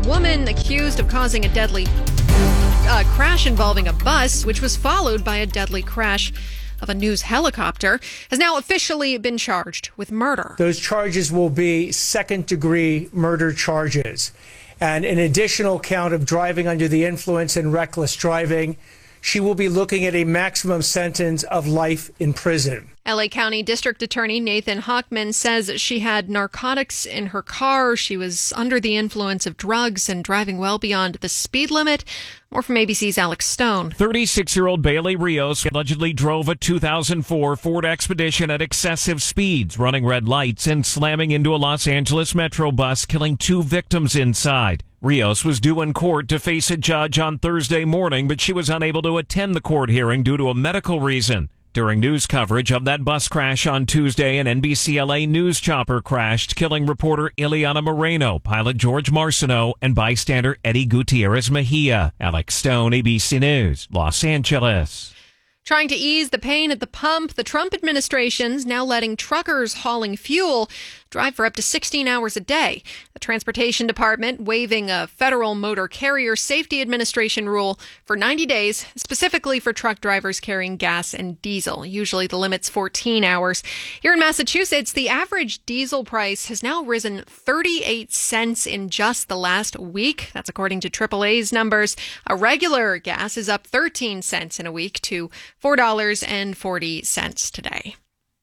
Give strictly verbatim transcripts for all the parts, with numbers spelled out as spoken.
woman accused of causing a deadly uh, crash involving a bus, which was followed by a deadly crash of a news helicopter, has now officially been charged with murder. Those charges will be second-degree murder charges, and an additional count of driving under the influence and reckless driving. She will be looking at a maximum sentence of life in prison. L A County District Attorney Nathan Hochman says she had narcotics in her car. She was under the influence of drugs and driving well beyond the speed limit. More from A B C's Alex Stone. thirty-six-year-old Bailey Rios allegedly drove a two thousand four Ford Expedition at excessive speeds, running red lights and slamming into a Los Angeles Metro bus, killing two victims inside. Rios was due in court to face a judge on Thursday morning, but she was unable to attend the court hearing due to a medical reason. During news coverage of that bus crash on Tuesday, an N B C L A news chopper crashed, killing reporter Ileana Moreno, pilot George Marciano, and bystander Eddie Gutierrez Mejia. Alex Stone, A B C News, Los Angeles. Trying to ease the pain at the pump, the Trump administration's now letting truckers hauling fuel drive for up to sixteen hours a day. The Transportation Department waiving a federal motor carrier safety administration rule for ninety days, specifically for truck drivers carrying gas and diesel. Usually the limit's fourteen hours. Here in Massachusetts, the average diesel price has now risen thirty-eight cents in just the last week. That's according to triple A's numbers. A regular gas is up thirteen cents in a week to four dollars and forty cents today.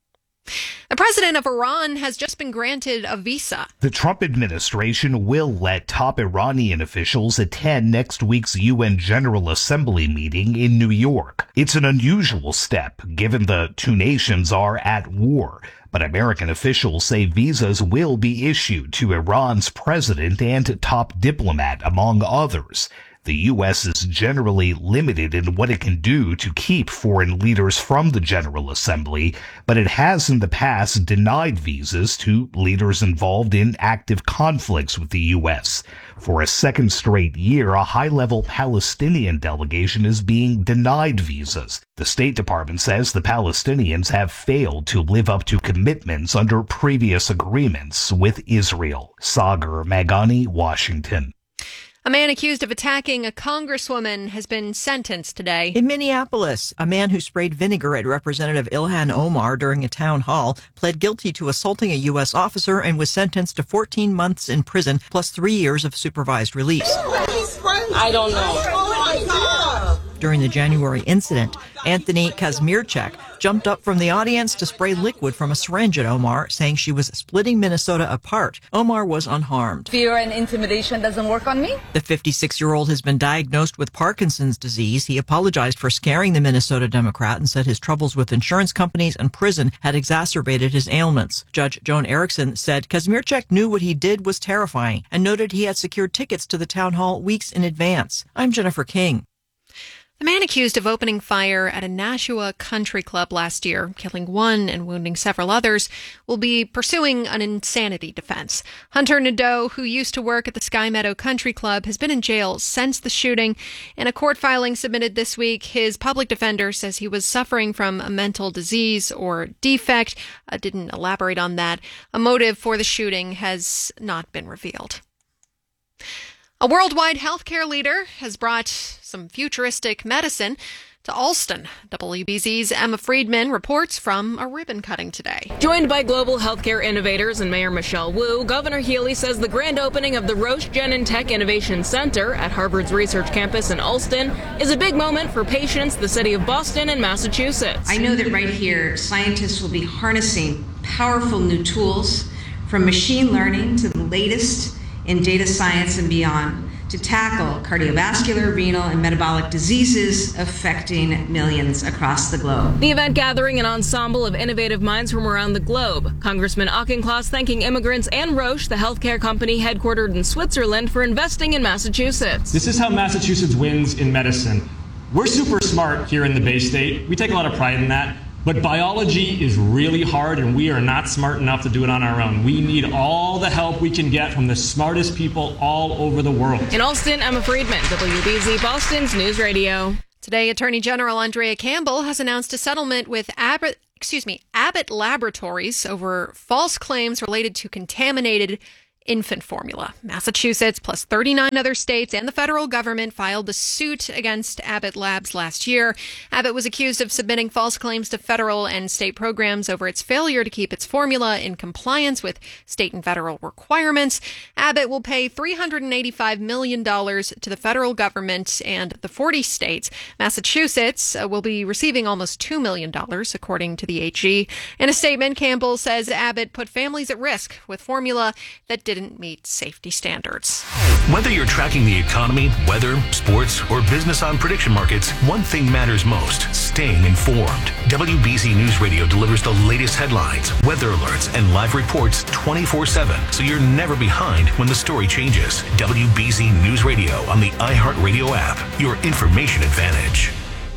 The president of Iran has just been granted a visa. The Trump administration will let top Iranian officials attend next week's U N General Assembly meeting in New York. It's an unusual step, given the two nations are at war. But American officials say visas will be issued to Iran's president and top diplomat, among others. The U S is generally limited in what it can do to keep foreign leaders from the General Assembly, but it has in the past denied visas to leaders involved in active conflicts with the U S. For a second straight year, a high-level Palestinian delegation is being denied visas. The State Department says the Palestinians have failed to live up to commitments under previous agreements with Israel. Sagar Magani, Washington. A man accused of attacking a congresswoman has been sentenced today. In Minneapolis, a man who sprayed vinegar at Representative Ilhan Omar during a town hall pled guilty to assaulting a U S officer and was sentenced to fourteen months in prison plus three years of supervised release. I don't know. During the January incident, Anthony Kazmierczak jumped up from the audience to spray liquid from a syringe at Omar, saying she was splitting Minnesota apart. Omar was unharmed. Fear and intimidation doesn't work on me. The fifty-six-year-old has been diagnosed with Parkinson's disease. He apologized for scaring the Minnesota Democrat and said his troubles with insurance companies and prison had exacerbated his ailments. Judge Joan Erickson said Kazmierczak knew what he did was terrifying and noted he had secured tickets to the town hall weeks in advance. I'm Jennifer King. The man accused of opening fire at a Nashua country club last year, killing one and wounding several others, will be pursuing an insanity defense. Hunter Nadeau, who used to work at the Sky Meadow Country Club, has been in jail since the shooting. In a court filing submitted this week, his public defender says he was suffering from a mental disease or defect. Uh, didn't elaborate on that. A motive for the shooting has not been revealed. A worldwide healthcare leader has brought some futuristic medicine to Alston. W B Z's Emma Friedman reports from a ribbon cutting today. Joined by global healthcare innovators and Mayor Michelle Wu, Governor Healy says the grand opening of the Roche Genentech Innovation Center at Harvard's research campus in Alston is a big moment for patients, the city of Boston, and Massachusetts. I know that right here, scientists will be harnessing powerful new tools from machine learning to the latest in data science and beyond to tackle cardiovascular, renal, and metabolic diseases affecting millions across the globe. The event gathering an ensemble of innovative minds from around the globe. Congressman Auchincloss thanking immigrants and Roche, the healthcare company headquartered in Switzerland, for investing in Massachusetts. This is how Massachusetts wins in medicine. We're super smart here in the Bay State. We take a lot of pride in that. But biology is really hard, and we are not smart enough to do it on our own. We need all the help we can get from the smartest people all over the world. In Alston, Emma Friedman, W B Z Boston's News Radio. Today, Attorney General Andrea Campbell has announced a settlement with Abbott, excuse me, Abbott Laboratories over false claims related to contaminated infant formula. Massachusetts, plus thirty-nine other states and the federal government filed a suit against Abbott Labs last year. Abbott was accused of submitting false claims to federal and state programs over its failure to keep its formula in compliance with state and federal requirements. Abbott will pay three hundred eighty-five million dollars to the federal government and the forty states. Massachusetts uh, will be receiving almost two million dollars, according to the A G. In a statement, Campbell says Abbott put families at risk with formula that didn't meet safety standards. Whether you're tracking the economy, weather, sports, or business on prediction markets, one thing matters most: staying informed. W B Z News Radio delivers the latest headlines, weather alerts, and live reports twenty-four seven, so you're never behind when the story changes. W B Z News Radio on the iHeartRadio app, your information advantage.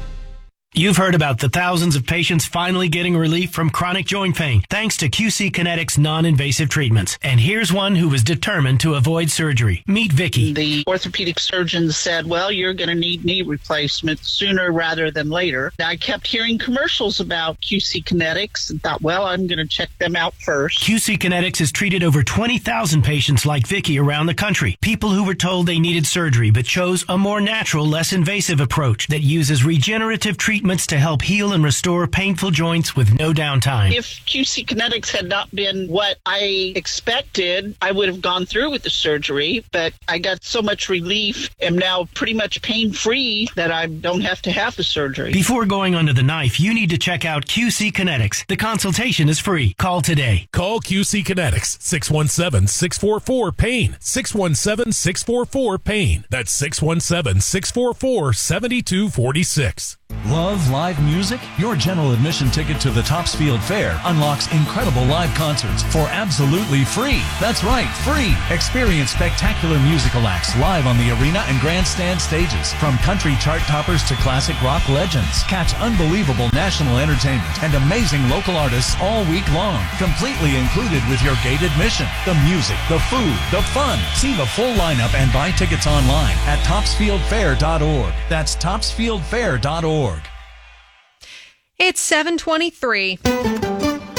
You've heard about the thousands of patients finally getting relief from chronic joint pain thanks to Q C Kinetics non-invasive treatments. And here's one who was determined to avoid surgery. Meet Vicky. The orthopedic surgeon said, well, you're going to need knee replacement sooner rather than later. I kept hearing commercials about Q C Kinetics and thought, well, I'm going to check them out first. Q C Kinetics has treated over twenty thousand patients like Vicky around the country. People who were told they needed surgery but chose a more natural, less invasive approach that uses regenerative treatment to help heal and restore painful joints with no downtime. If Q C Kinetics had not been what I expected, I would have gone through with the surgery, but I got so much relief, am now pretty much pain-free that I don't have to have the surgery. Before going under the knife, you need to check out Q C Kinetics. The consultation is free. Call today. Call Q C Kinetics, six one seven, six four four, PAIN, six one seven, six four four, PAIN. That's six one seven, six four four, seven two four six. Love live music? Your general admission ticket to the Topsfield Fair unlocks incredible live concerts for absolutely free. That's right, free. Experience spectacular musical acts live on the arena and grandstand stages. From country chart toppers to classic rock legends. Catch unbelievable national entertainment and amazing local artists all week long. Completely included with your gate admission. The music, the food, the fun. See the full lineup and buy tickets online at topsfield fair dot org. That's topsfield fair dot org. It's seven twenty-three. Let's go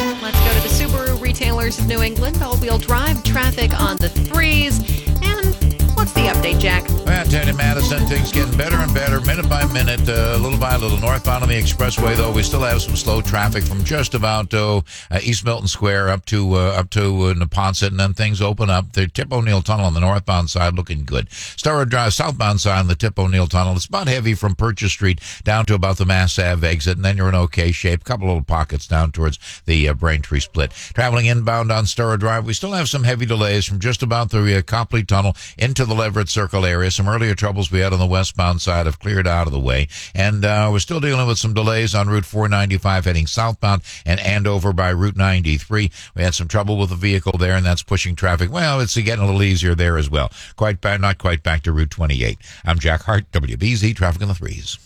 to the Subaru retailers of New England. All-wheel drive traffic on the threes. And what's the update, Jack? Well, Teddy Madison, things getting better and better, minute by minute, uh, little by little. Northbound on the expressway, though, we still have some slow traffic from just about uh, uh, East Milton Square up to uh, up to uh, Neponset, and then things open up. The Tip O'Neill Tunnel on the northbound side looking good. Star Drive southbound side on the Tip O'Neill Tunnel, it's about heavy from Purchase Street down to about the Mass Ave exit, and then you're in okay shape. A couple little pockets down towards the uh, Braintree split. Traveling inbound on Star Drive, we still have some heavy delays from just about the uh, Copley Tunnel into the Leverett Circle area. Some earlier troubles we had on the westbound side have cleared out of the way, and uh, we're still dealing with some delays on Route four ninety-five heading southbound and Andover by Route ninety-three. We had some trouble with the vehicle there, and that's pushing traffic. Well, it's getting a little easier there as well. Quite bad, not quite back to Route twenty-eight. I'm Jack Hart, W B Z Traffic on the Threes.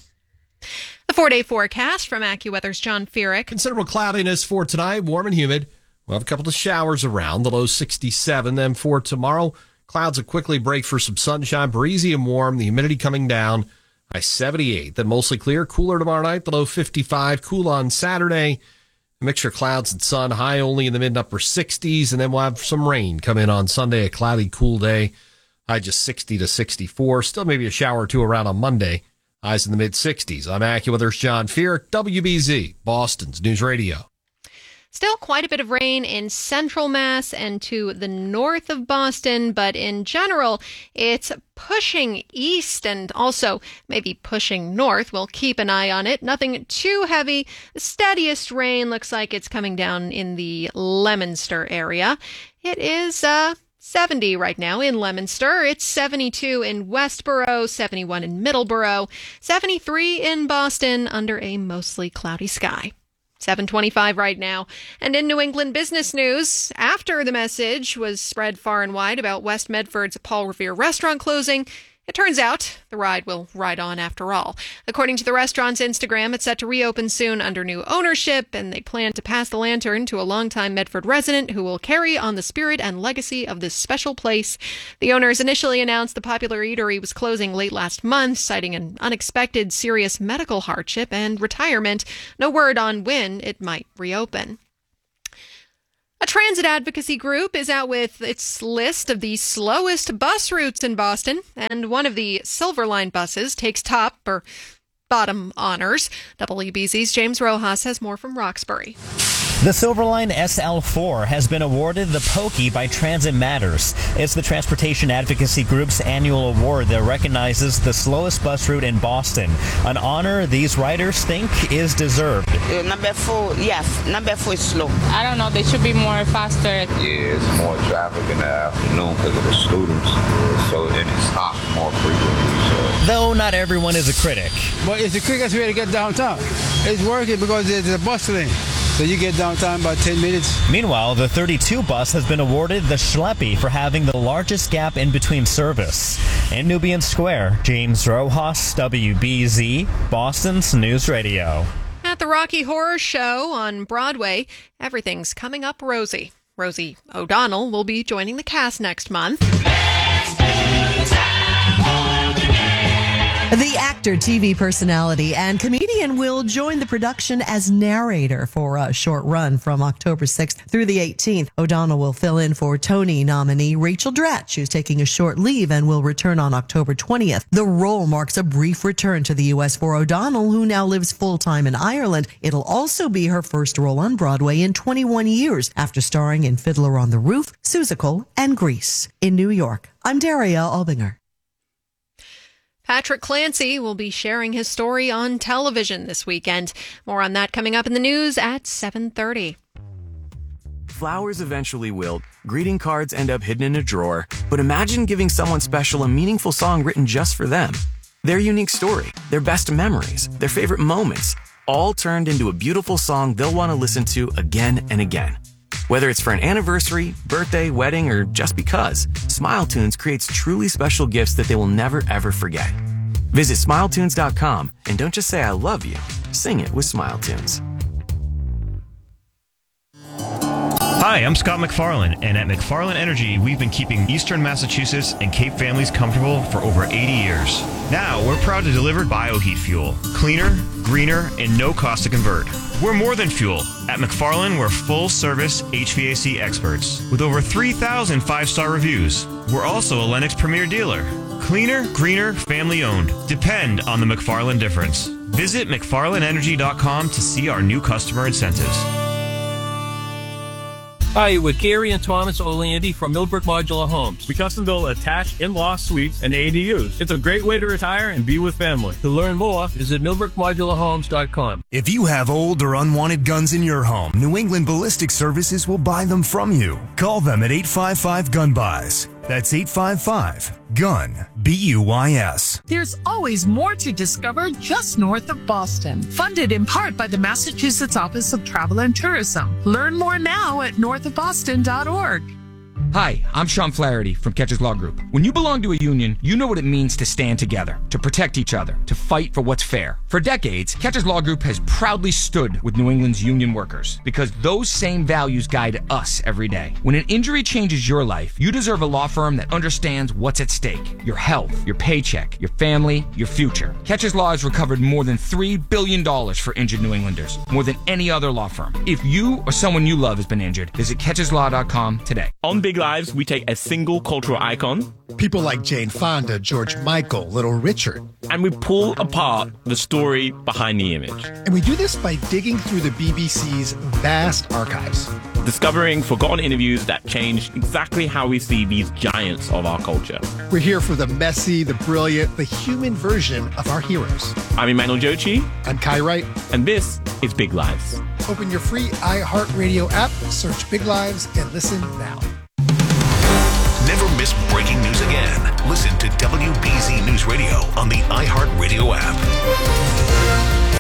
The four-day forecast from AccuWeather's John Feerick. Considerable cloudiness for tonight, warm and humid. We'll have a couple of showers around, the low sixty-seven. Then for tomorrow, clouds will quickly break for some sunshine, breezy and warm, the humidity coming down by seventy-eight. Then mostly clear, cooler tomorrow night, the low fifty-five, cool on Saturday. A mixture of clouds and sun, high only in the mid and upper sixties, and then we'll have some rain come in on Sunday, a cloudy, cool day, high just sixty to sixty-four. Still maybe a shower or two around on Monday, highs in the mid sixties. I'm AccuWeather's John Feerick, W B Z, Boston's News Radio. Still quite a bit of rain in central Mass and to the north of Boston, but in general, it's pushing east and also maybe pushing north. We'll keep an eye on it. Nothing too heavy. The steadiest rain looks like it's coming down in the Leominster area. It is, uh, seventy right now in Leominster. It's seventy-two in Westboro, seventy-one in Middleborough, seventy-three in Boston under a mostly cloudy sky. seven twenty-five right now. And in New England business news, after the message was spread far and wide about West Medford's Paul Revere restaurant closing, it turns out the ride will ride on after all. According to the restaurant's Instagram, it's set to reopen soon under new ownership, and they plan to pass the lantern to a longtime Medford resident who will carry on the spirit and legacy of this special place. The owners initially announced the popular eatery was closing late last month, citing an unexpected serious medical hardship and retirement. No word on when it might reopen. A transit advocacy group is out with its list of the slowest bus routes in Boston, and one of the Silver Line buses takes top or bottom honors. W B Z's James Rojas has more from Roxbury. The Silverline S L four has been awarded the Pokey by Transit Matters. It's the transportation advocacy group's annual award that recognizes the slowest bus route in Boston, an honor these riders think is deserved. Uh, number four, yes, number four is slow. I don't know, they should be more faster. Yeah, it's more traffic in the afternoon because of the students, so then it stops more frequently. So. Though not everyone is a critic. But it's the quickest way to get downtown. It's working because there's a bus lane. So you get downtown about ten minutes. Meanwhile, the thirty-two bus has been awarded the Schleppy for having the largest gap in between service. In Nubian Square, James Rojas, W B Z, Boston's News Radio. At the Rocky Horror Show on Broadway, everything's coming up rosy. Rosie O'Donnell will be joining the cast next month. The actor, T V personality, and comedian will join the production as narrator for a short run from October sixth through the eighteenth. O'Donnell will fill in for Tony nominee Rachel Dratch, who's taking a short leave and will return on October twentieth. The role marks a brief return to the U S for O'Donnell, who now lives full-time in Ireland. It'll also be her first role on Broadway in twenty-one years, after starring in Fiddler on the Roof, Seussical, and Grease. In New York, I'm Daria Albinger. Patrick Clancy will be sharing his story on television this weekend. More on that coming up in the news at seven thirty. Flowers eventually wilt, greeting cards end up hidden in a drawer, but imagine giving someone special a meaningful song written just for them. Their unique story, their best memories, their favorite moments, all turned into a beautiful song they'll want to listen to again and again. Whether it's for an anniversary, birthday, wedding, or just because, SmileTunes creates truly special gifts that they will never ever forget. Visit Smile Tunes dot com and don't just say I love you, sing it with SmileTunes. Hi, I'm Scott McFarlane, and at McFarlane Energy, we've been keeping Eastern Massachusetts and Cape families comfortable for over eighty years. Now, we're proud to deliver bioheat fuel. Cleaner, greener, and no cost to convert. We're more than fuel. At McFarlane, we're full-service H V A C experts with over three thousand five-star reviews. We're also a Lennox Premier dealer. Cleaner, greener, family-owned. Depend on the McFarlane difference. Visit McFarlane Energy dot com to see our new customer incentives. Hi, with Gary and Thomas O'Landy from Millbrook Modular Homes. We custom build attached in-law suites and A D Us. It's a great way to retire and be with family. To learn more, visit Millbrook Modular Homes dot com. If you have old or unwanted guns in your home, New England Ballistic Services will buy them from you. Call them at eight five five gun buys. That's eight five five gun B U Y S. There's always more to discover just north of Boston. Funded in part by the Massachusetts Office of Travel and Tourism. Learn more now at north of boston dot org. Hi, I'm Sean Flaherty from Catches Law Group. When you belong to a union, you know what it means to stand together, to protect each other, to fight for what's fair. For decades, Catches Law Group has proudly stood with New England's union workers because those same values guide us every day. When an injury changes your life, you deserve a law firm that understands what's at stake. Your health, your paycheck, your family, your future. Catches Law has recovered more than three billion dollars for injured New Englanders, more than any other law firm. If you or someone you love has been injured, visit catches law dot com today. On Big Lives, we take a single cultural icon, people like Jane Fonda, George Michael, Little Richard, and we pull apart the story behind the image. And we do this by digging through the B B C's vast archives, discovering forgotten interviews that changed exactly how we see these giants of our culture. We're here for the messy, the brilliant, the human version of our heroes. I'm Emmanuel Jochi. I'm Kai Wright. And this is Big Lives. Open your free iHeartRadio app, search Big Lives, and listen now. Never miss breaking news again. Listen to W B Z News Radio on the iHeartRadio app.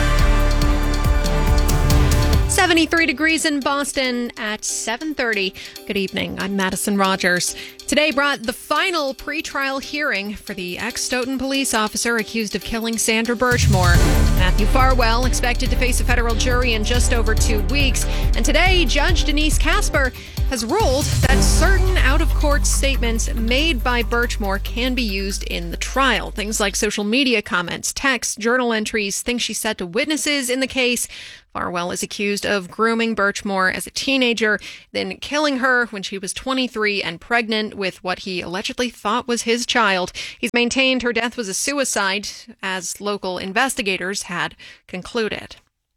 seventy-three degrees in Boston at seven thirty. Good evening. I'm Madison Rogers. Today brought the final pretrial hearing for the ex-Stoughton police officer accused of killing Sandra Birchmore. Matthew Farwell expected to face a federal jury in just over two weeks. And today, Judge Denise Casper has ruled that certain out-of-court statements made by Birchmore can be used in the trial. Things like social media comments, texts, journal entries, things she said to witnesses in the case. Farwell is accused of grooming Birchmore as a teenager, then killing her when she was twenty-three and pregnant with what he allegedly thought was his child. He's maintained her death was a suicide, as local investigators had concluded.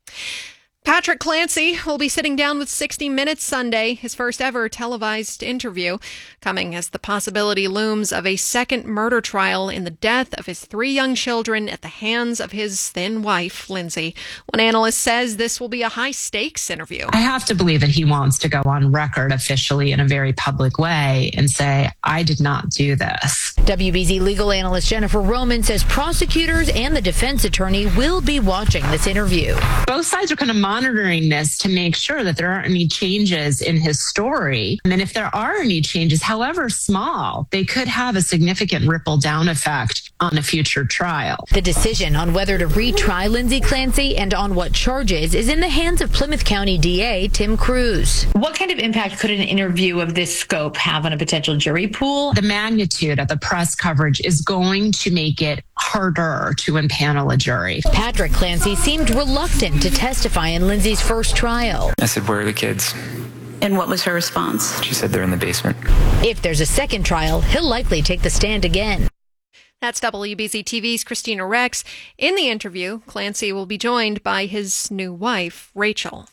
Patrick Clancy will be sitting down with sixty minutes Sunday, his first ever televised interview, coming as the possibility looms of a second murder trial in the death of his three young children at the hands of his then wife, Lindsay. One analyst says this will be a high-stakes interview. I have to believe that he wants to go on record officially in a very public way and say, I did not do this. W B Z legal analyst Jennifer Roman says prosecutors and the defense attorney will be watching this interview. Both sides are kind of monitoring this to make sure that there aren't any changes in his story. And then if there are any changes, however small, they could have a significant ripple down effect on a future trial. The decision on whether to retry Lindsay Clancy and on what charges is in the hands of Plymouth County D A Tim Cruz. What kind of impact could an interview of this scope have on a potential jury pool? The magnitude of the press coverage is going to make it harder to impanel a jury. Patrick Clancy seemed reluctant to testify in Lindsay's first trial. I said, where are the kids? And what was her response? She said they're in the basement. If there's a second trial, he'll likely take the stand again. That's W B Z T V's Christina Rex. In the interview, Clancy will be joined by his new wife, Rachel.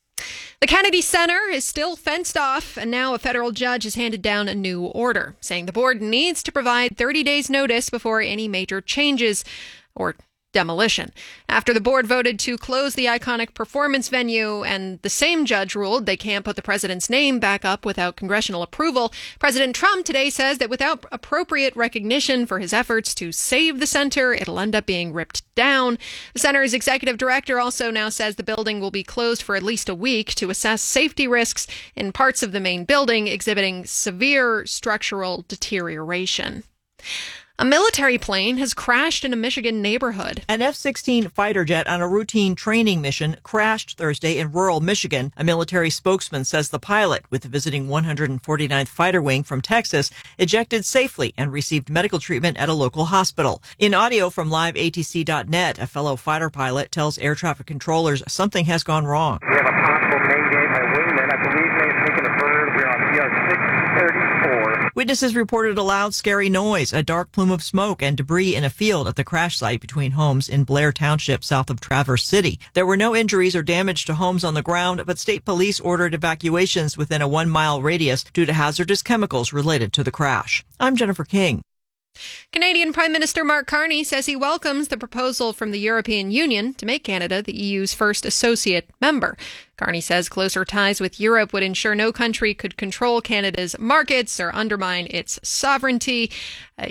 The Kennedy Center is still fenced off, and now a federal judge has handed down a new order, saying the board needs to provide thirty days notice before any major changes or demolition. After the board voted to close the iconic performance venue, and the same judge ruled they can't put the president's name back up without congressional approval, President Trump today says that without appropriate recognition for his efforts to save the center, it'll end up being ripped down. The center's executive director also now says the building will be closed for at least a week to assess safety risks in parts of the main building exhibiting severe structural deterioration. A military plane has crashed in a Michigan neighborhood. An F sixteen fighter jet on a routine training mission crashed Thursday in rural Michigan. A military spokesman says the pilot, with the visiting one hundred forty-ninth Fighter Wing from Texas, ejected safely and received medical treatment at a local hospital. In audio from live A T C dot net, a fellow fighter pilot tells air traffic controllers something has gone wrong. We have a possible mayday by wingman. I believe may have taken a bird. We're on P R six thirty-four. Witnesses reported a loud, scary noise, a dark plume of smoke and debris in a field at the crash site between homes in Blair Township, south of Traverse City. There were no injuries or damage to homes on the ground, but state police ordered evacuations within a one-mile radius due to hazardous chemicals related to the crash. I'm Jennifer King. Canadian Prime Minister Mark Carney says he welcomes the proposal from the European Union to make Canada the E U's first associate member. Carney says closer ties with Europe would ensure no country could control Canada's markets or undermine its sovereignty. Uh,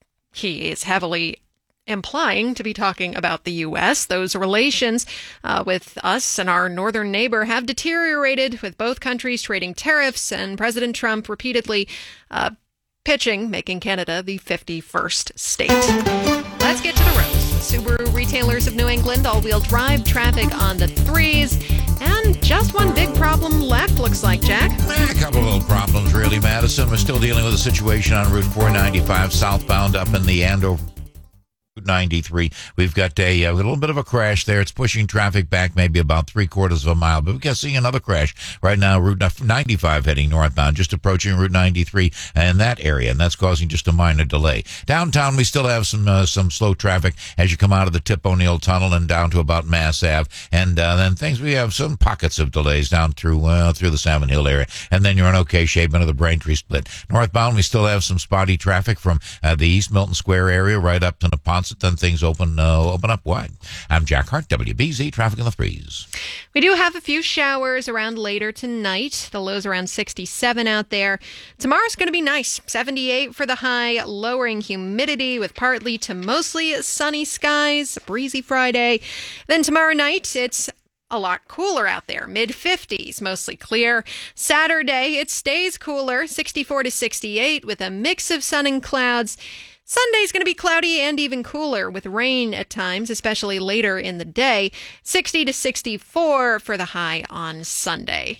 he is heavily implying to be talking about the U S. Those relations uh, with us and our northern neighbor have deteriorated, with both countries trading tariffs and President Trump repeatedly uh, pitching making Canada the fifty-first state. Let's get to the roads. Subaru retailers of New England all-wheel drive traffic on the threes, and just one big problem left, looks like, Jack. Eh, a couple of little problems, really, Madison. We're still dealing with a situation on Route four ninety-five southbound up in the Andover ninety-three. We've got a, a little bit of a crash there. It's pushing traffic back maybe about three quarters of a mile, but we've got seeing another crash right now. Route ninety-five heading northbound, just approaching Route ninety-three in that area, and that's causing just a minor delay. Downtown, we still have some uh, some slow traffic as you come out of the Tip O'Neill Tunnel and down to about Mass Ave, and uh, then things we have some pockets of delays down through uh, through the Savin Hill area, and then you're in okay shape into the Braintree split. Northbound, we still have some spotty traffic from uh, the East Milton Square area right up to Neponset. Then things open uh, open up wide. I'm Jack Hart, W B Z Traffic in the Threes. We do have a few showers around later tonight. The low's around sixty-seven out there. Tomorrow's going to be nice. seventy-eight for the high, lowering humidity with partly to mostly sunny skies. Breezy Friday. Then tomorrow night, it's a lot cooler out there, mid fifties, mostly clear. Saturday, it stays cooler, sixty-four to sixty-eight with a mix of sun and clouds. Sunday's going to be cloudy and even cooler with rain at times, especially later in the day. sixty to sixty-four for the high on Sunday.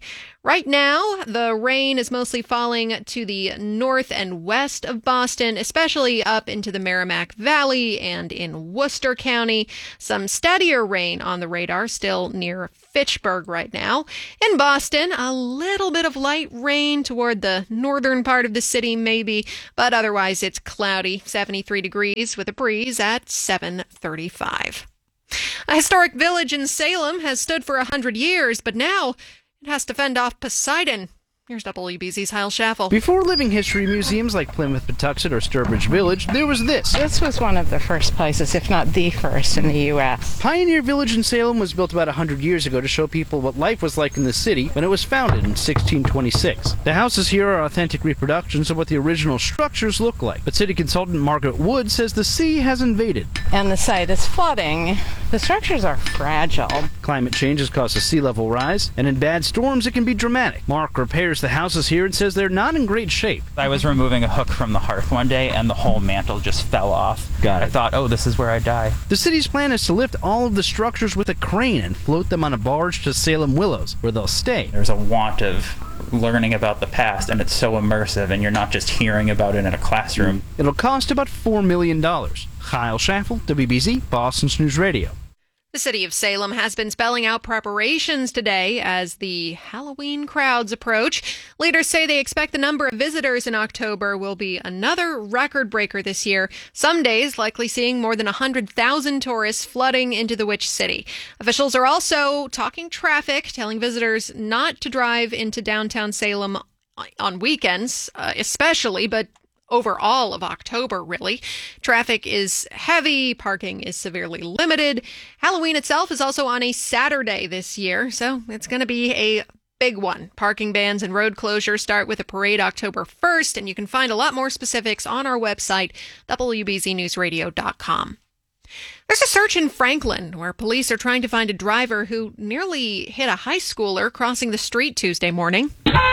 Right now, the rain is mostly falling to the north and west of Boston, especially up into the Merrimack Valley and in Worcester County. Some steadier rain on the radar still near Fitchburg right now. In Boston, a little bit of light rain toward the northern part of the city maybe, but otherwise it's cloudy, seventy-three degrees with a breeze at seven thirty-five. A historic village in Salem has stood for one hundred years, but now it has to fend off Poseidon. Here's W B Z's Hyle Schaffel. Before living history museums like Plymouth Patuxent or Sturbridge Village, there was this. This was one of the first places, if not the first, in the U S Pioneer Village in Salem was built about one hundred years ago to show people what life was like in the city when it was founded in sixteen twenty-six. The houses here are authentic reproductions of what the original structures look like, but city consultant Margaret Wood says the sea has invaded. And the site is flooding. The structures are fragile. Climate change has caused a sea level rise, and in bad storms it can be dramatic. Mark repairs the houses here and says they're not in great shape. I was removing a hook from the hearth one day and the whole mantle just fell off. Got it. I thought, oh, this is where I die. The city's plan is to lift all of the structures with a crane and float them on a barge to Salem Willows, where they'll stay. There's a want of learning about the past, and it's so immersive, and you're not just hearing about it in a classroom. It'll cost about four million dollars. Hyle Schaffel, W B Z, Boston's News Radio. The city of Salem has been spelling out preparations today as the Halloween crowds approach. Leaders say they expect the number of visitors in October will be another record breaker this year. Some days likely seeing more than one hundred thousand tourists flooding into the Witch City. Officials are also talking traffic, telling visitors not to drive into downtown Salem on weekends, uh, especially, but over all of October, really. Traffic is heavy, parking is severely limited. Halloween itself is also on a Saturday this year, so it's going to be a big one. Parking bans and road closures start with a parade October first, and you can find a lot more specifics on our website, W B Z news radio dot com. There's a search in Franklin where police are trying to find a driver who nearly hit a high schooler crossing the street Tuesday morning.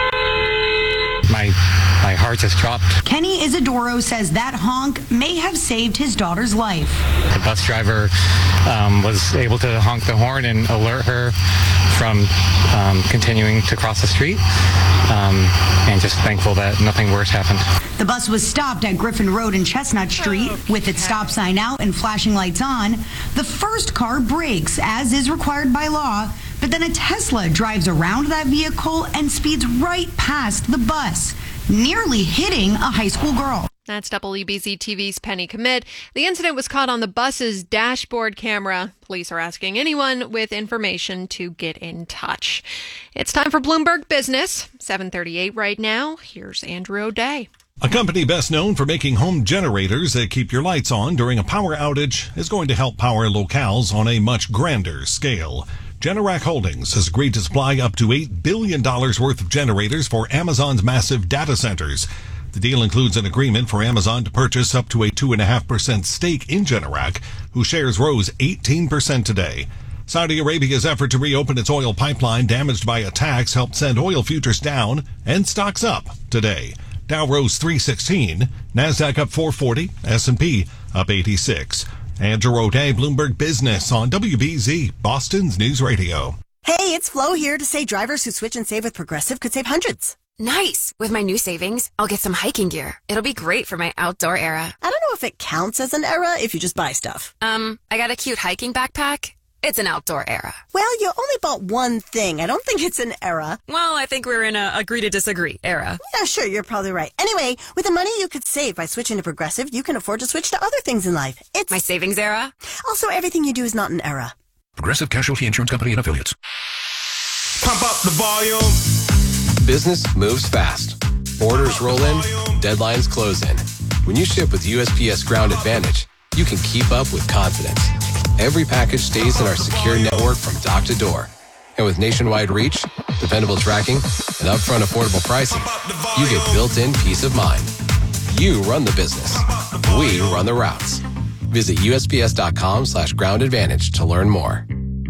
My my heart just dropped. Kenny Isidoro says that honk may have saved his daughter's life. The bus driver um, was able to honk the horn and alert her from um, continuing to cross the street, um, and just thankful that nothing worse happened. The bus was stopped at Griffin Road and Chestnut Street with its stop sign out and flashing lights on. The first car brakes, as is required by law, but then a Tesla drives around that vehicle and speeds right past the bus, nearly hitting a high school girl. That's W B Z T V's Penny Commit. The incident was caught on the bus's dashboard camera. Police are asking anyone with information to get in touch. It's time for Bloomberg Business. seven thirty-eight right now. Here's Andrew O'Day. A company best known for making home generators that keep your lights on during a power outage is going to help power locales on a much grander scale. Generac Holdings has agreed to supply up to eight billion dollars worth of generators for Amazon's massive data centers. The deal includes an agreement for Amazon to purchase up to a two point five percent stake in Generac, whose shares rose eighteen percent today. Saudi Arabia's effort to reopen its oil pipeline damaged by attacks helped send oil futures down and stocks up today. Dow rose three sixteen, NASDAQ up four forty, S and P up eighty-six. Andrew O'Day, Bloomberg Business on W B Z, Boston's News Radio. Hey, it's Flo here to say drivers who switch and save with Progressive could save hundreds. Nice! With my new savings, I'll get some hiking gear. It'll be great for my outdoor era. I don't know if it counts as an era if you just buy stuff. Um, I got a cute hiking backpack. It's an outdoor era. Well, you only bought one thing. I don't think it's an era. Well, I think we're in a agree to disagree era. Yeah, sure, you're probably right. Anyway, with the money you could save by switching to Progressive, you can afford to switch to other things in life. It's my savings era. Also, everything you do is not an era. Progressive Casualty Insurance Company and Affiliates. Pump up the volume. Business moves fast. Orders roll in, deadlines close in. When you ship with U S P S Ground Advantage, you can keep up with confidence. Every package stays in our secure network from dock to door. And with nationwide reach, dependable tracking, and upfront affordable pricing, you get built-in peace of mind. You run the business. We run the routes. Visit USPS.com slash ground advantage to learn more.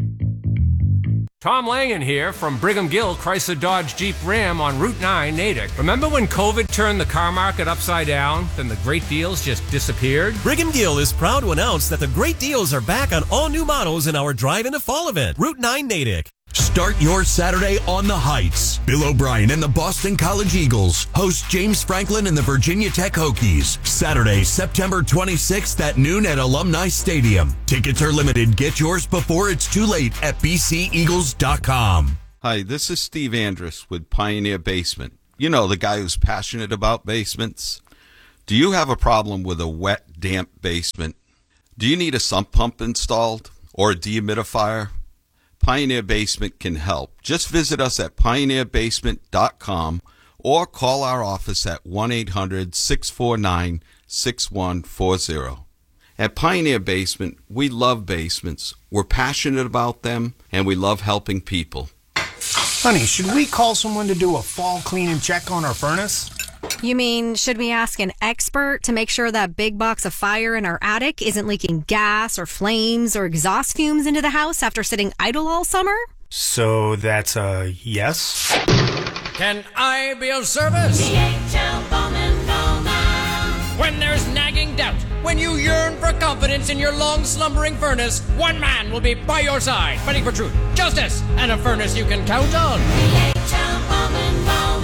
Tom Langen here from Brigham Gill Chrysler Dodge Jeep Ram on Route nine, Natick. Remember when COVID turned the car market upside down? Then the great deals just disappeared? Brigham Gill is proud to announce that the great deals are back on all new models in our Drive into Fall event, Route nine, Natick. Start your Saturday on the heights. Bill O'Brien and the Boston College Eagles host James Franklin and the Virginia Tech Hokies. Saturday, September twenty-sixth at noon at Alumni Stadium. Tickets are limited. Get yours before it's too late at b c eagles dot com. Hi, this is Steve Andrus with Pioneer Basement. You know, the guy who's passionate about basements. Do you have a problem with a wet, damp basement? Do you need a sump pump installed or a dehumidifier? Pioneer Basement can help. Just visit us at pioneer basement dot com or call our office at one eight hundred six four nine six one four zero. At Pioneer Basement, we love basements. We're passionate about them, and we love helping people. Honey, should we call someone to do a fall clean and check on our furnace? You mean, should we ask an expert to make sure that big box of fire in our attic isn't leaking gas or flames or exhaust fumes into the house after sitting idle all summer? So that's a yes? Can I be of service? D H L Bowman Bowman. When there's nagging doubt, when you yearn for confidence in your long slumbering furnace, one man will be by your side, fighting for truth, justice, and a furnace you can count on. D H L Bowman Bowman.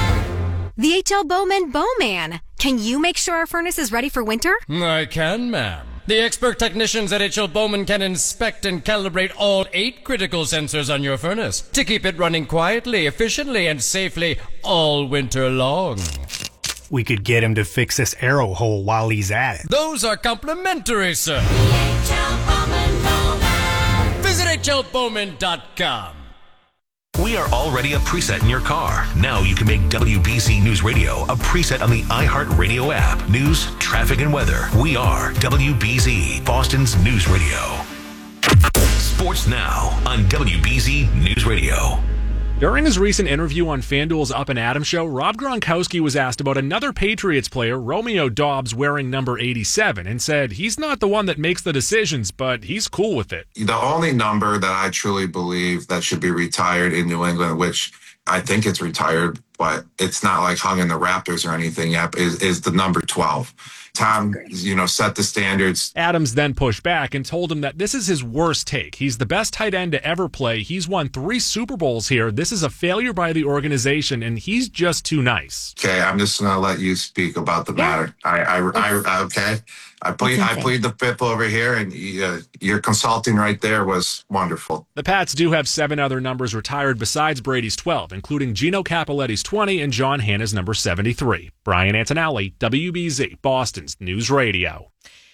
The H L Bowman Bowman. Can you make sure our furnace is ready for winter? I can, ma'am. The expert technicians at H L Bowman can inspect and calibrate all eight critical sensors on your furnace to keep it running quietly, efficiently, and safely all winter long. We could get him to fix this arrow hole while he's at it. Those are complimentary, sir. H L Bowman Bowman. Visit H L Bowman dot com. We are already a preset in your car. Now you can make W B Z News Radio a preset on the iHeartRadio app. News, traffic, and weather. We are W B Z, Boston's news radio. Sports now on W B Z News Radio. During his recent interview on FanDuel's Up and Adam show, Rob Gronkowski was asked about another Patriots player, Romeo Doubs, wearing number eighty-seven, and said he's not the one that makes the decisions, but he's cool with it. The only number that I truly believe that should be retired in New England, which I think it's retired, but it's not like hung in the Raptors or anything yet, is, is the number twelve. Tom, you know, set the standards. Adams then pushed back and told him that this is his worst take. He's the best tight end to ever play. He's won three Super Bowls here. This is a failure by the organization, and he's just too nice. Okay, I'm just going to let you speak about the matter. I, I, I, okay. I plead, I plead the fifth over here, and uh, your consulting right there was wonderful. The Pats do have seven other numbers retired besides Brady's twelve, including Gino Cappelletti's twenty and John Hanna's number seventy-three. Brian Antonelli, W B Z, Boston's News Radio.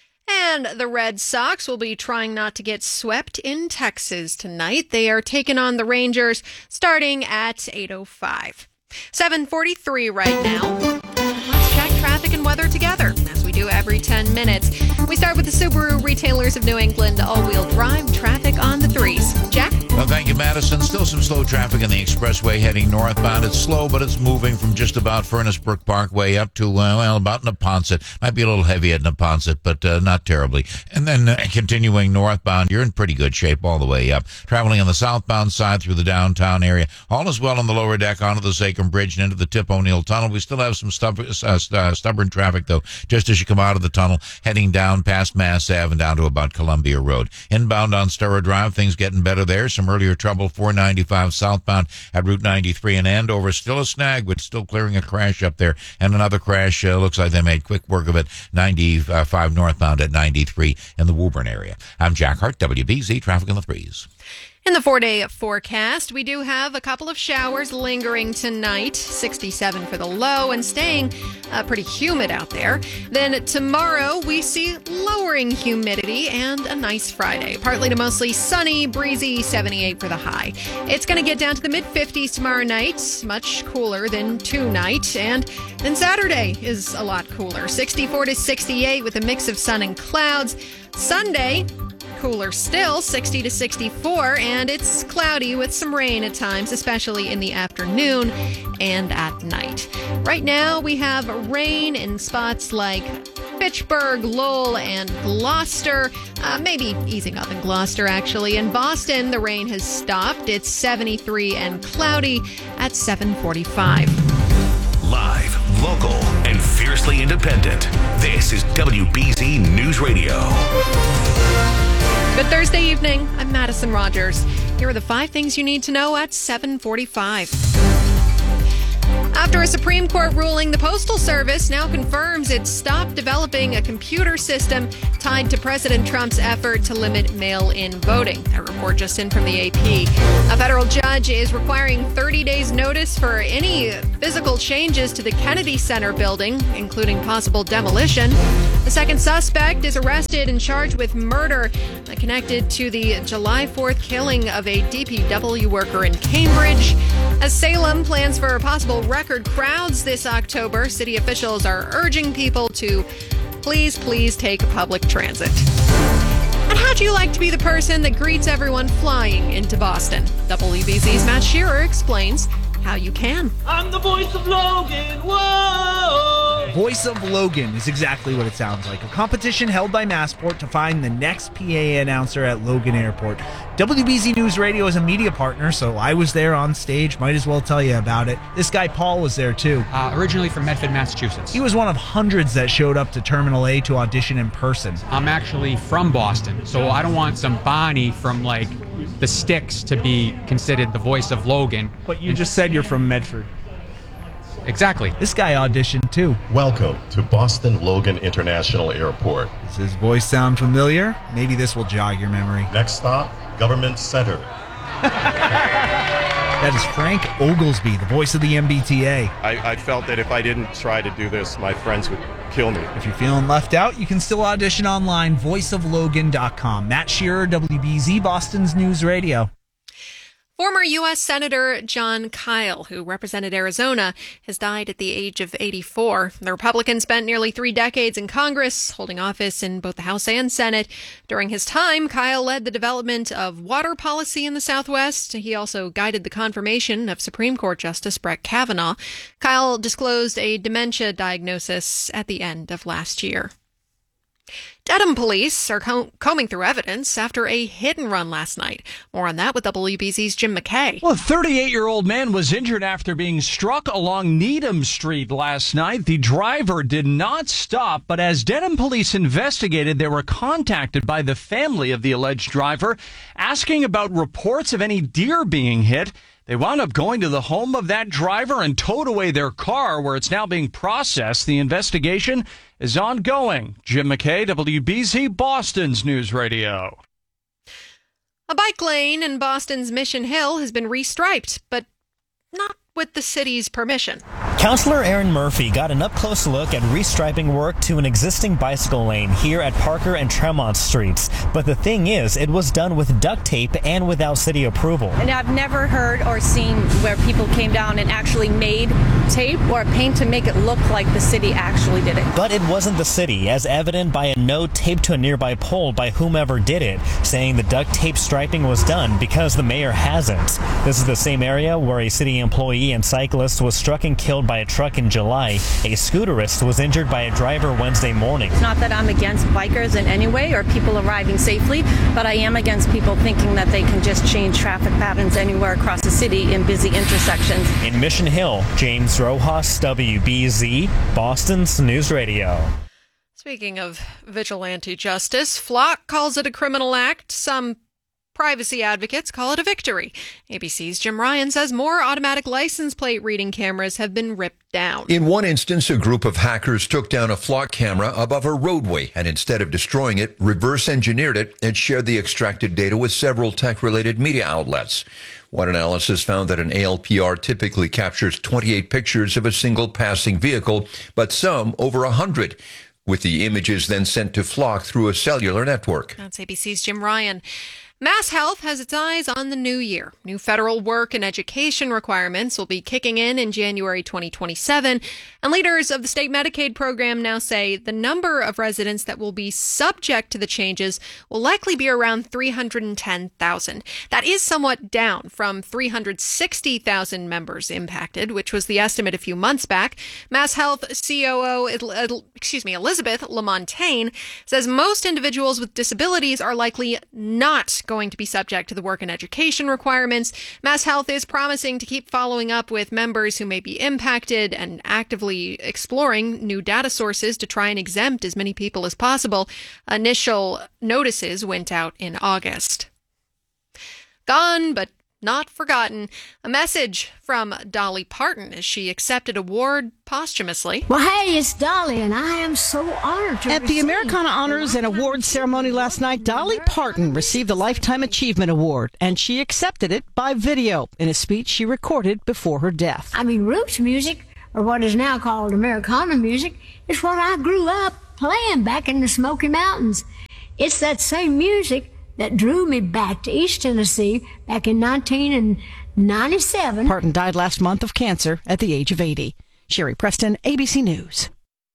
And the Red Sox will be trying not to get swept in Texas tonight. They are taking on the Rangers starting at eight oh five. seven forty-three right now. Let's check traffic and weather together, as we do every ten minutes. We start with the Subaru Retailers of New England all-wheel drive traffic on the threes. Jack? Well, thank you, Madison. Still some slow traffic on the expressway heading northbound. It's slow, but it's moving from just about Furnace Brook Parkway up to, uh, well, about Neponset. Might be a little heavy at Neponset, but uh, not terribly. And then uh, continuing northbound, you're in pretty good shape all the way up. Traveling on the southbound side through the downtown area. All is well on the lower deck onto the Sachem Bridge and into the Tip O'Neill Tunnel. We still have some stub- uh, uh, stubborn traffic, though, just as you come out of the tunnel, heading down past Mass Ave and down to about Columbia Road. Inbound on Sturrow Drive, things getting better there. Some earlier trouble, four ninety-five southbound at Route ninety-three in Andover. Still a snag, but still clearing a crash up there. And another crash, uh, looks like they made quick work of it, ninety-five northbound at ninety-three in the Woburn area. I'm Jack Hart, W B Z, traffic in the threes. In the four-day forecast, we do have a couple of showers lingering tonight, sixty-seven for the low, and staying uh, pretty humid out there. Then tomorrow, we see lowering humidity and a nice Friday. Partly to mostly sunny, breezy, seventy-eight for the high. It's going to get down to the mid-fifties tomorrow night, much cooler than tonight. And then Saturday is a lot cooler, sixty-four to sixty-eight with a mix of sun and clouds. Sunday, cooler still, sixty to sixty-four, and it's cloudy with some rain at times, especially in the afternoon and at night. Right now, we have rain in spots like Fitchburg, Lowell, and Gloucester. Uh, maybe easing up in Gloucester, actually. In Boston, the rain has stopped. It's seventy-three and cloudy at seven forty-five. Live, local, and fiercely independent. This is W B Z News Radio. Good Thursday evening. I'm Madison Rogers. Here are the five things you need to know at seven forty-five. After a Supreme Court ruling, the Postal Service now confirms it's stopped developing a computer system tied to President Trump's effort to limit mail-in voting. A report just in from the A P. A federal judge is requiring thirty days notice for any physical changes to the Kennedy Center building, including possible demolition. The second suspect is arrested and charged with murder connected to the July fourth killing of a D P W worker in Cambridge. As Salem plans for possible record crowds this October, city officials are urging people to please, please take public transit. And how'd you like to be the person that greets everyone flying into Boston? W B C's Matt Shearer explains how you can. I'm the voice of Logan. Whoa! Voice of Logan is exactly what it sounds like. A competition held by Massport to find the next P A announcer at Logan Airport. W B Z News Radio is a media partner, so I was there on stage. Might as well tell you about it. This guy Paul was there too. Uh, originally from Medford, Massachusetts. He was one of hundreds that showed up to Terminal A to audition in person. I'm actually from Boston, so I don't want some Bonnie from like the Sticks to be considered the voice of Logan. But you just said you're from Medford. Exactly. This guy auditioned too. Welcome to Boston Logan International Airport. Does his voice sound familiar? Maybe this will jog your memory. Next stop, Government Center. That is Frank Oglesby, the voice of the M B T A. I, I felt that if I didn't try to do this, my friends would kill me. If you're feeling left out, you can still audition online, voice of logan dot com. Matt Shearer, W B Z Boston's News Radio. Former U S Senator Jon Kyl, who represented Arizona, has died at the age of eighty-four. The Republican spent nearly three decades in Congress, holding office in both the House and Senate. During his time, Kyl led the development of water policy in the Southwest. He also guided the confirmation of Supreme Court Justice Brett Kavanaugh. Kyl disclosed a dementia diagnosis at the end of last year. Dedham police are com- combing through evidence after a hit and run last night. More on that with W B Z's Jim McKay. Well, a thirty-eight-year-old man was injured after being struck along Needham Street last night. The driver did not stop, but as Dedham police investigated, they were contacted by the family of the alleged driver, asking about reports of any deer being hit. They wound up going to the home of that driver and towed away their car, where it's now being processed. The investigation is ongoing. Jim McKay, W B Z, Boston's News Radio. A bike lane in Boston's Mission Hill has been restriped, but not with the city's permission. Councillor Aaron Murphy got an up-close look at restriping work to an existing bicycle lane here at Parker and Tremont Streets. But the thing is, it was done with duct tape and without city approval. And I've never heard or seen where people came down and actually made tape or paint to make it look like the city actually did it. But it wasn't the city, as evident by a note taped to a nearby pole by whomever did it, saying the duct tape striping was done because the mayor hasn't. This is the same area where a city employee and cyclist was struck and killed by a truck in July. A scooterist was injured by a driver Wednesday morning. It's not that I'm against bikers in any way or people arriving safely, but I am against people thinking that they can just change traffic patterns anywhere across the city in busy intersections. In Mission Hill, James Rojas, W B Z, Boston's News Radio. Speaking of vigilante justice, Flock calls it a criminal act. Some privacy advocates call it a victory. A B C's Jim Ryan says more automatic license plate reading cameras have been ripped down. In one instance, a group of hackers took down a Flock camera above a roadway and instead of destroying it, reverse engineered it and shared the extracted data with several tech-related media outlets. One analysis found that an A L P R typically captures twenty-eight pictures of a single passing vehicle, but some over one hundred, with the images then sent to Flock through a cellular network. That's A B C's Jim Ryan. Mass Health has its eyes on the new year. New federal work and education requirements will be kicking in in January twenty twenty-seven, and leaders of the state Medicaid program now say the number of residents that will be subject to the changes will likely be around three hundred ten thousand. That is somewhat down from three hundred sixty thousand members impacted, which was the estimate a few months back. Mass Health C O O, excuse me, Elizabeth LaMontagne says most individuals with disabilities are likely not going to be subject to the work and education requirements. Mass Health is promising to keep following up with members who may be impacted and actively exploring new data sources to try and exempt as many people as possible. Initial notices went out in August. Gone, but not forgotten. A message from Dolly Parton as she accepted award posthumously. Well, hey, it's Dolly, and I am so honored to At the receive Americana Honors and Awards ceremony last night, Dolly Parton received a Lifetime Achievement Award, and she accepted it by video in a speech she recorded before her death. I mean, roots music, or what is now called Americana music, is what I grew up playing back in the Smoky Mountains. It's that same music that drew me back to East Tennessee back in nineteen ninety-seven. Parton died last month of cancer at the age of eighty. Sherry Preston, A B C News.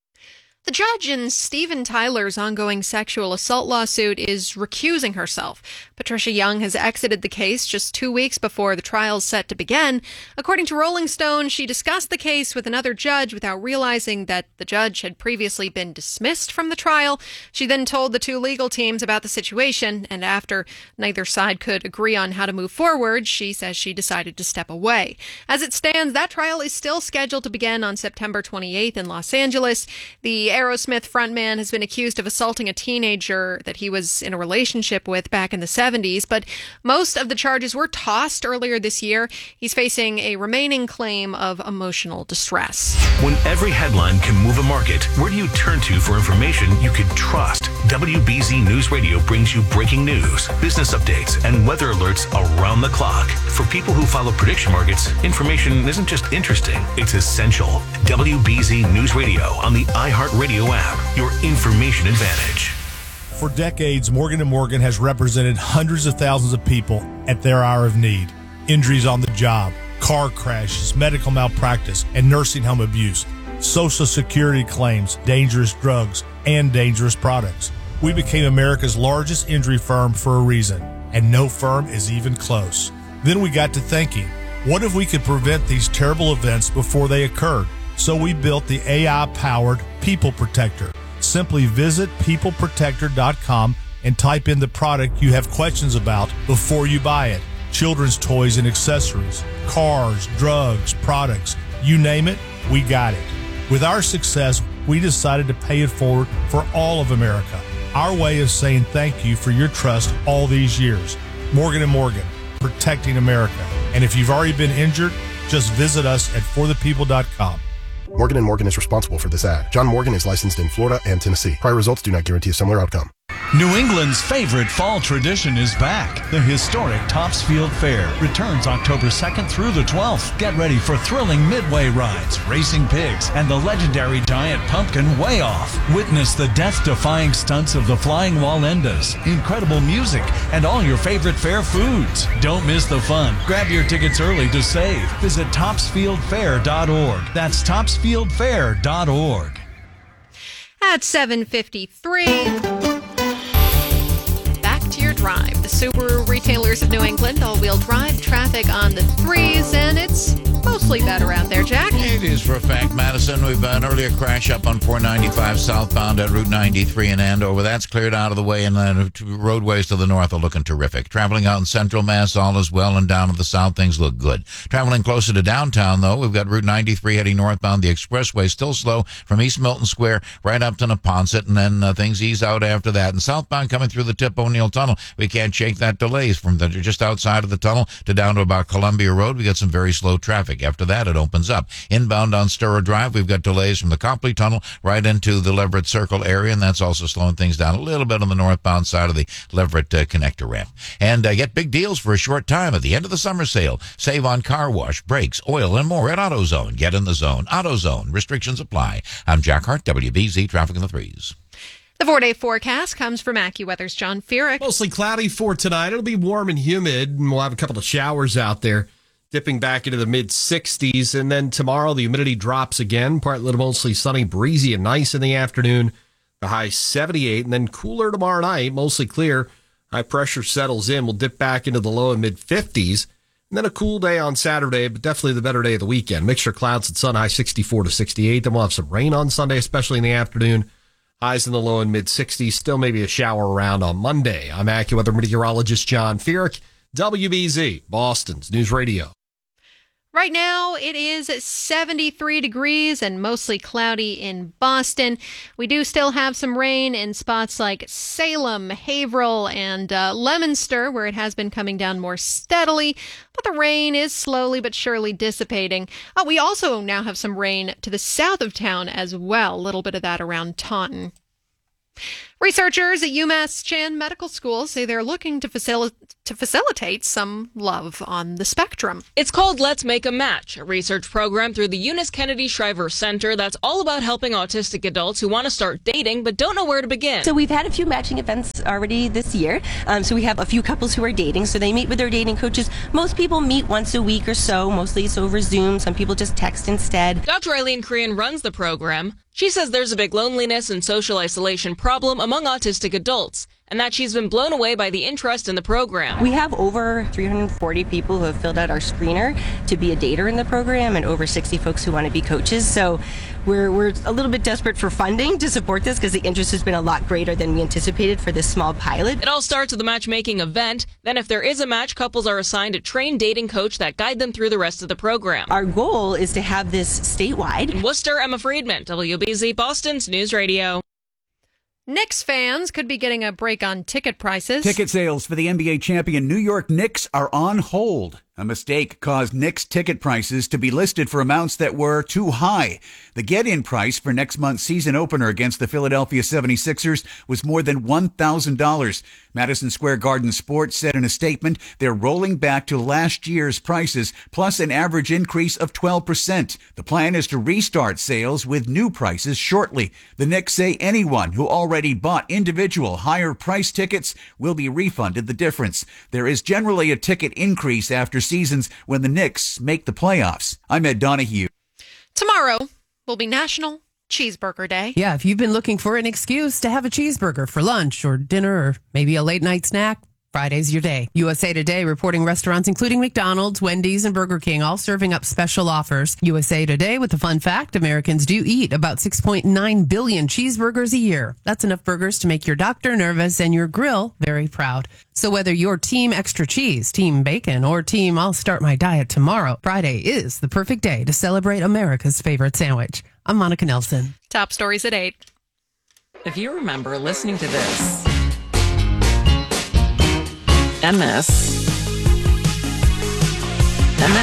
The judge in Steven Tyler's ongoing sexual assault lawsuit is recusing herself. Patricia Young has exited the case just two weeks before the trial is set to begin. According to Rolling Stone, she discussed the case with another judge without realizing that the judge had previously been dismissed from the trial. She then told the two legal teams about the situation, and after neither side could agree on how to move forward, she says she decided to step away. As it stands, that trial is still scheduled to begin on September twenty-eighth in Los Angeles. The Aerosmith frontman has been accused of assaulting a teenager that he was in a relationship with back in the seventies, but most of the charges were tossed earlier this year. He's facing a remaining claim of emotional distress. When every headline can move a market, where do you turn to for information you can trust? W B Z News Radio brings you breaking news, business updates, and weather alerts around the clock. For people who follow prediction markets, information isn't just interesting, it's essential. W B Z News Radio on the iHeartRadio app, your information advantage. For decades, Morgan and Morgan has represented hundreds of thousands of people at their hour of need. Injuries on the job, car crashes, medical malpractice, and nursing home abuse, Social Security claims, dangerous drugs, and dangerous products. We became America's largest injury firm for a reason, and no firm is even close. Then we got to thinking, what if we could prevent these terrible events before they occurred? So we built the A I-powered People Protector. Simply visit people protector dot com and type in the product you have questions about before you buy it. Children's toys and accessories, cars, drugs, products, you name it, we got it. With our success, we decided to pay it forward for all of America. Our way of saying thank you for your trust all these years. Morgan and Morgan, protecting America. And if you've already been injured, just visit us at for the people dot com. Morgan and Morgan is responsible for this ad. John Morgan is licensed in Florida and Tennessee. Prior results do not guarantee a similar outcome. New England's favorite fall tradition is back. The historic Topsfield Fair returns October second through the twelfth. Get ready for thrilling midway rides, racing pigs, and the legendary giant pumpkin Way Off. Witness the death-defying stunts of the Flying Wallendas, incredible music, and all your favorite fair foods. Don't miss the fun. Grab your tickets early to save. Visit topsfield fair dot org. That's topsfield fair dot org. At seven fifty-three... your drive. The Subaru retailers of New England, all-wheel drive traffic on the threes, and it's mostly better out there, Jack. It is for a fact, Madison. We've had an earlier crash up on four ninety-five southbound at Route ninety-three in Andover. That's cleared out of the way, and the roadways to the north are looking terrific. Traveling out in central Mass, all is well, and down to the south, things look good. Traveling closer to downtown, though, we've got Route ninety-three heading northbound. The expressway still slow from East Milton Square right up to Neponset, and then uh, things ease out after that. And southbound coming through the Tip O'Neill Tunnel, we can't shake that delays from the, just outside of the tunnel to down to about Columbia Road. We got some very slow traffic. After that, it opens up. Inbound on Sturrow Drive, we've got delays from the Copley Tunnel right into the Leverett Circle area, and that's also slowing things down a little bit on the northbound side of the Leverett uh, connector ramp. And uh, get big deals for a short time at the end of the summer sale. Save on car wash, brakes, oil, and more at AutoZone. Get in the zone. AutoZone. Restrictions apply. I'm Jack Hart, W B Z Traffic in the Threes. The four-day forecast comes from AccuWeather's John Feerick. Mostly cloudy for tonight. It'll be warm and humid, and we'll have a couple of showers out there, dipping back into the mid-sixties. And then tomorrow, the humidity drops again, partly to mostly sunny, breezy, and nice in the afternoon. The high seventy-eight, and then cooler tomorrow night, mostly clear. High pressure settles in. We'll dip back into the low and mid-fifties. And then a cool day on Saturday, but definitely the better day of the weekend. Mixture of clouds and sun, high sixty-four to sixty-eight. Then we'll have some rain on Sunday, especially in the afternoon. Highs in the low and mid-sixties. Still maybe a shower around on Monday. I'm AccuWeather meteorologist John Feerick, W B Z, Boston's News Radio. Right now, it is seventy-three degrees and mostly cloudy in Boston. We do still have some rain in spots like Salem, Haverhill, and uh, Leominster, where it has been coming down more steadily. But the rain is slowly but surely dissipating. Oh, we also now have some rain to the south of town as well. A little bit of that around Taunton. Researchers at UMass Chan Medical School say they're looking to, facil- to facilitate some love on the spectrum. It's called Let's Make a Match, a research program through the Eunice Kennedy Shriver Center that's all about helping autistic adults who want to start dating but don't know where to begin. So we've had a few matching events already this year. Um, so we have a few couples who are dating. So they meet with their dating coaches. Most people meet once a week or so. Mostly it's over Zoom. Some people just text instead. Doctor Eileen Korean runs the program. She says there's a big loneliness and social isolation problem among autistic adults, and that she's been blown away by the interest in the program. We have over three hundred forty people who have filled out our screener to be a dater in the program, and over sixty folks who want to be coaches. So we're we're a little bit desperate for funding to support this because the interest has been a lot greater than we anticipated for this small pilot. It all starts with a matchmaking event. Then if there is a match, couples are assigned a trained dating coach that guide them through the rest of the program. Our goal is to have this statewide. In Worcester, Emma Friedman, W B Z Boston's News Radio. Knicks fans could be getting a break on ticket prices. Ticket sales for the N B A champion New York Knicks are on hold. A mistake caused Knicks ticket prices to be listed for amounts that were too high. The get-in price for next month's season opener against the Philadelphia seventy-sixers was more than one thousand dollars. Madison Square Garden Sports said in a statement they're rolling back to last year's prices, plus an average increase of twelve percent. The plan is to restart sales with new prices shortly. The Knicks say anyone who already bought individual higher price tickets will be refunded the difference. There is generally a ticket increase after seasons when the Knicks make the playoffs. I'm Ed Donahue. Tomorrow will be National Cheeseburger Day. Yeah, if you've been looking for an excuse to have a cheeseburger for lunch or dinner or maybe a late night snack, Friday's your day. U S A Today reporting restaurants including McDonald's, Wendy's, and Burger King all serving up special offers. U S A Today with the fun fact, Americans do eat about six point nine billion cheeseburgers a year. That's enough burgers to make your doctor nervous and your grill very proud. So whether you're team extra cheese, team bacon, or team I'll start my diet tomorrow, Friday is the perfect day to celebrate America's favorite sandwich. I'm Monica Nelson. Top stories at eight. If you remember listening to this, and this, and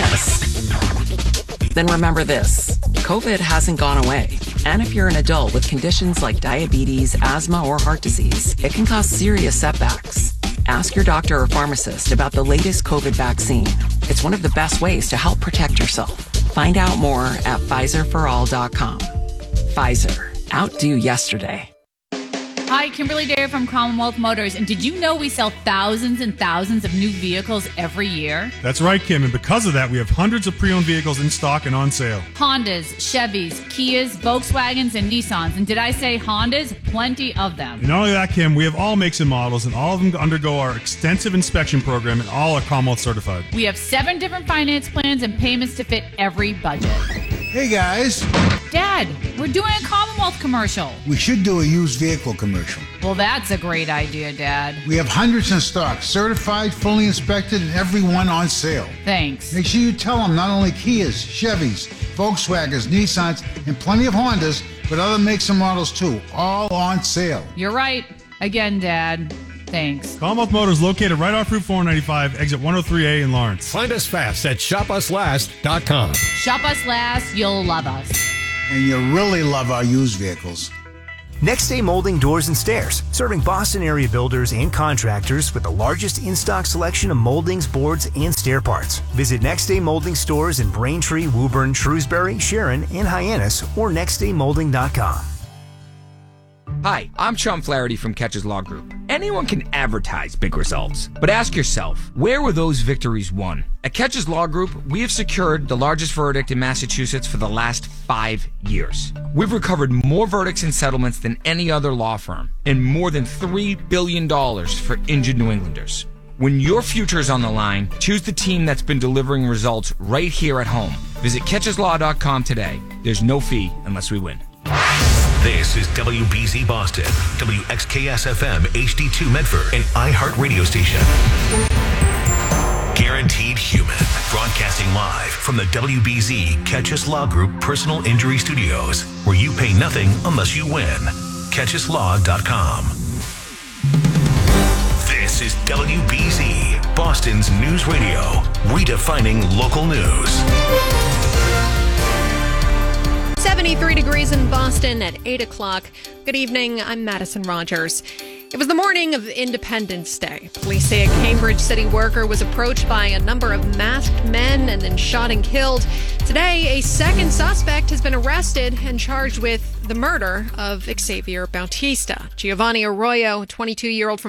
this, then remember this. COVID hasn't gone away. And if you're an adult with conditions like diabetes, asthma, or heart disease, it can cause serious setbacks. Ask your doctor or pharmacist about the latest COVID vaccine. It's one of the best ways to help protect yourself. Find out more at Pfizer for all dot com. Pfizer. Outdo yesterday. Hi, Kimberly Dare from Commonwealth Motors. And did you know we sell thousands and thousands of new vehicles every year? That's right, Kim. And because of that, we have hundreds of pre-owned vehicles in stock and on sale. Hondas, Chevys, Kias, Volkswagens, and Nissans. And did I say Hondas? Plenty of them. And not only that, Kim, we have all makes and models, and all of them undergo our extensive inspection program, and all are Commonwealth certified. We have seven different finance plans and payments to fit every budget. Hey, guys. Dad, we're doing a Commonwealth commercial. We should do a used vehicle commercial. Well, that's a great idea, Dad. We have hundreds in stock, certified, fully inspected, and every one on sale. Thanks. Make sure you tell them not only Kias, Chevys, Volkswagens, Nissans, and plenty of Hondas, but other makes and models too, all on sale. You're right. Again, Dad. Thanks. Commonwealth Motors located right off Route four ninety-five, exit one oh three A in Lawrence. Find us fast at shop us last dot com. Shop us last, you'll love us. And you really love our used vehicles. Next Day Molding Doors and Stairs, serving Boston area builders and contractors with the largest in-stock selection of moldings, boards, and stair parts. Visit Next Day Molding stores in Braintree, Woburn, Shrewsbury, Sharon, and Hyannis, or next day molding dot com. Hi, I'm Sean Flaherty from Catches Law Group. Anyone can advertise big results, but ask yourself, where were those victories won? At Catches Law Group, we have secured the largest verdict in Massachusetts for the last five years. We've recovered more verdicts and settlements than any other law firm, and more than three billion dollars for injured New Englanders. When your future is on the line, choose the team that's been delivering results right here at home. Visit catches law dot com today. There's no fee unless we win. This is W B Z Boston, W X K S F M, H D two Medford, and iHeart Radio Station. Guaranteed Human. Broadcasting live from the W B Z Catchus Law Group Personal Injury Studios, where you pay nothing unless you win. catchus law dot com. This is W B Z, Boston's news radio, redefining local news. seventy-three degrees in Boston at eight o'clock. Good evening, I'm Madison Rogers. It was the morning of Independence Day. Police say a Cambridge city worker was approached by a number of masked men and then shot and killed. Today, a second suspect has been arrested and charged with the murder of Xavier Bautista. Giovanni Arroyo, a twenty-two-year-old from